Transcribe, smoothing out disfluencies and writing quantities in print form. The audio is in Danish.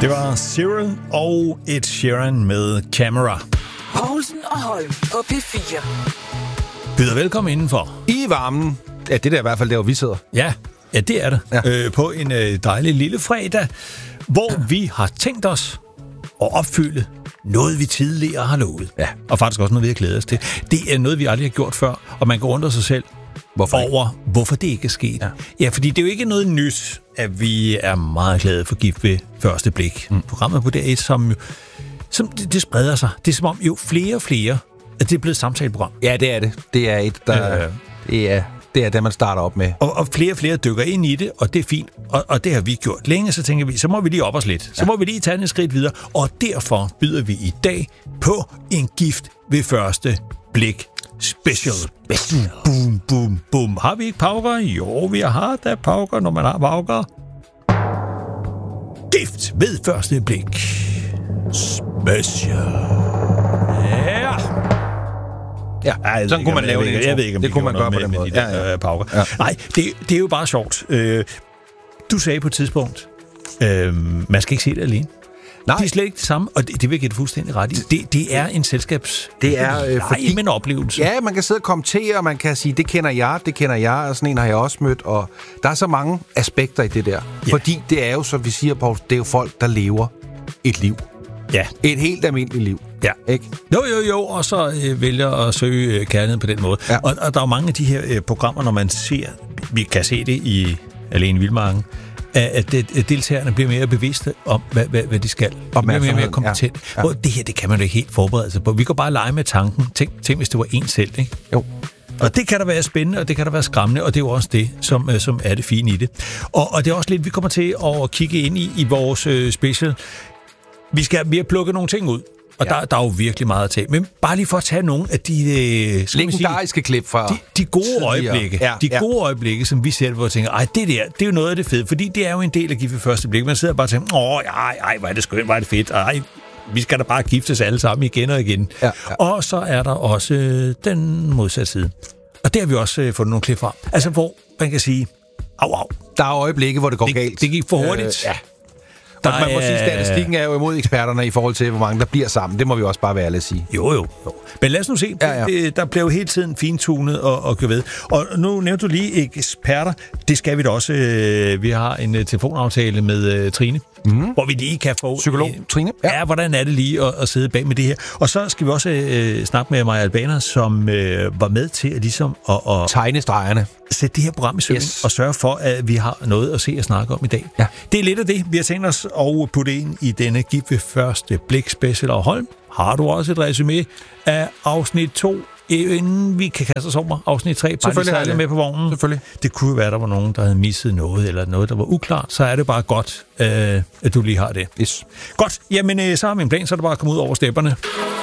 Det var Cyril og Ed Sheeran med Camera. Poulsen og Holm på P4. Byder velkommen indenfor. I varmen. Ja, det er i hvert fald der, hvor vi sidder. Ja, det er det. Ja. På en dejlig lille fredag, hvor vi har tænkt os at opfylde noget, vi tidligere har lovet. Ja. Og faktisk også noget, vi har glædet os til. Det er noget, vi aldrig har gjort før, og man kan undre sig selv hvorfor det ikke er sket. Ja, fordi det er jo ikke noget nyt, at vi er meget glade for Gift ved første blik. Programmet på DR1, som det spreder sig. Det er som om jo flere og flere, at det er blevet et samtaleprogram. Ja, det er det. Det er et, der... Det er det, man starter op med. Og flere og flere dykker ind i det, og det er fint. Og det har vi gjort længe, så tænker vi, så må vi lige op os lidt. Så må vi lige tage et skridt videre. Og derfor byder vi i dag på en Gift ved første blik special. Boom, boom, boom. Har vi ikke pauker? Jo, vi har da pauker, når man har pauker. Gift ved første blik special. Ja, sådan kunne man lave det. Jeg ved ikke, om det kunne man gøre på den måde. De pauker. Ja. Nej, det er jo bare sjovt. Du sagde på et tidspunkt, man skal ikke se det alene. Nej. Det er slet ikke det samme, og det vil jeg give det fuldstændig ret i. Det er en selskabs... Det er fordi... en oplevelse. Ja, man kan sidde og kommentere, og man kan sige, det kender jeg, og sådan en har jeg også mødt, og der er så mange aspekter i det der. Ja. Fordi det er jo, som vi siger, Poul, det er jo folk, der lever et liv. Ja. Et helt almindeligt liv. Ja. Ikke? Jo, og så vælger at søge kærlighed på den måde. Ja. Og der er mange af de her programmer, når man ser, vi kan se det i Alene i Vildmarken, at deltagerne bliver mere bevidste om, hvad de skal. Og mere kompetent. Ja. Ja. Det her, det kan man jo ikke helt forberede sig på. Vi kan bare lege med tanken. Tænk hvis det var en selv, ikke? Jo. Og det kan da være spændende, og det kan da være skræmmende, og det er jo også det, som er det fine i det. Og det er også lidt, vi kommer til at kigge ind i vores special. Vi har plukket nogle ting ud, og der er jo virkelig meget at tage. Men bare lige for at tage nogle af de legendariske klip fra de gode øjeblikke. Ja, de gode øjeblikke, som vi ser, hvor vi tænker, det er jo noget af det fede, fordi det er jo en del af Gift ved første blik. Man sidder bare og tænker, hvor er det skønt, hvor er det fedt, vi skal da bare giftes alle sammen igen og igen. Ja. Og så er der også den modsatte side. Og der har vi også fundet nogle klip fra. Altså, hvor man kan sige, der er øjeblikke, hvor det går galt. Det gik for hurtigt. Og man må sige, statistikken er jo imod eksperterne i forhold til, hvor mange der bliver sammen. Det må vi også bare være ærlige at sige. Jo. Men lad os nu se. Ja. Der bliver jo hele tiden fintunet og kørt ved. Og nu nævnte du lige eksperter. Det skal vi da også. Vi har en telefonaftale med Trine, hvor vi lige kan få... Psykolog Trine. Ja, hvordan er det lige at sidde bag med det her. Og så skal vi også snakke med Maja Albaner, som var med til at ligesom... at tegne stregerne. Sætte det her program i søen og sørge for, at vi har noget at se og snakke om i dag. Ja. Det er lidt af det, vi har tænkt os at putte ind i denne Gift ved første blik special. Og Holm, har du også et resumé af afsnit 2, inden vi kan kaste os over afsnit 3? Selvfølgelig er det med på vognen. Selvfølgelig. Det kunne være, der var nogen, der havde misset noget, eller noget, der var uklart. Så er det bare godt, at du lige har det. Yes. Godt. Jamen, så har vi en plan, så er det bare at komme ud over stepperne.